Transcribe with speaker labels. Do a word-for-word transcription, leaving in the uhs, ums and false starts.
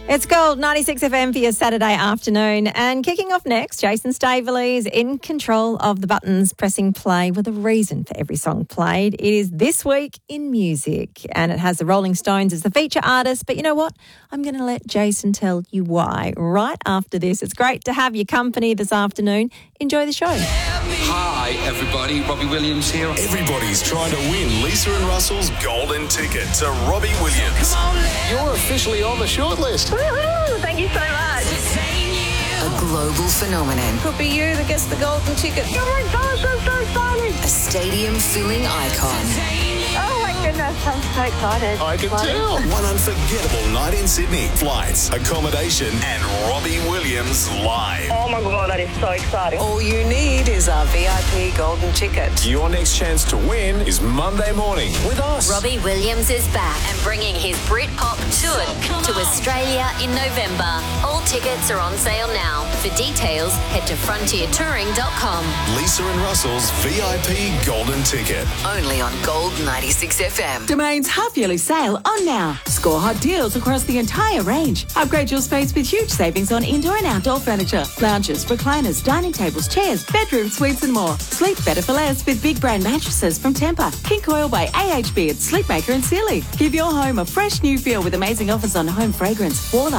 Speaker 1: It's Gold ninety-six F M for your Saturday afternoon. And kicking off next, Jason Staveley is in control of the buttons, pressing play with a reason for every song played. It is This Week in Music, and it has the Rolling Stones as the feature artist. But you know what? I'm going to let Jason tell you why right after this. It's great to have your company this afternoon. Enjoy the show.
Speaker 2: Hi, everybody. Robbie Williams here.
Speaker 3: Everybody's trying to win Lisa and Russell's golden ticket to Robbie Williams. You're officially on the shortlist.
Speaker 4: Woohoo! Thank you so much.
Speaker 5: A global phenomenon.
Speaker 4: Could be you that gets the golden ticket. Oh my gosh, I'm so excited.
Speaker 5: A stadium-filling icon.
Speaker 4: Oh my goodness, I'm so excited.
Speaker 3: I can tell. One unforgettable night in Sydney. Flights, accommodation, and Robbie Williams live.
Speaker 4: Oh my God, that is so exciting.
Speaker 5: All you need is a V I P golden ticket.
Speaker 3: Your next chance to win is Monday morning with us.
Speaker 6: Robbie Williams is back and bringing his Britpop tour to Australia in November. All tickets are on sale now. For details, head to frontier touring dot com.
Speaker 3: Lisa and Russell's V I P golden ticket.
Speaker 5: Only on Gold ninety-six F M.
Speaker 7: Domain's half-yearly sale on now. Score hot deals across the entire range. Upgrade your space with huge savings on indoor and outdoor furniture, lounges, recliners, dining tables, chairs, bedroom suites and more. Sleep better for less with big brand mattresses from Tempur, King Coil by A H B at Sleepmaker and Sealy. Give your home a fresh new feel with amazing offers on home fragrance, wall